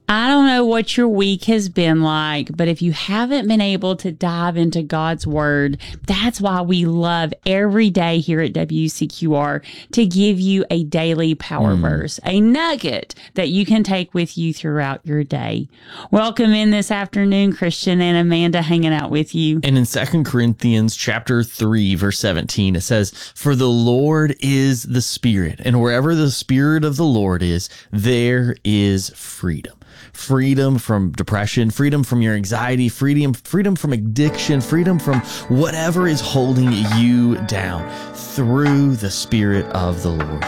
I don't know what your week has been like, but if you haven't been able to dive into God's Word, that's why we love every day here at WCQR to give you a daily power verse, a nugget that you can take with you throughout your day. Welcome in this afternoon, Christian and Amanda hanging out with you. And in 2 Corinthians chapter 3, verse 17, it says, "For the Lord is the Spirit, and wherever the Spirit of the Lord is, there is freedom." Freedom from depression, freedom from your anxiety, freedom from addiction, freedom from whatever is holding you down through the Spirit of the Lord.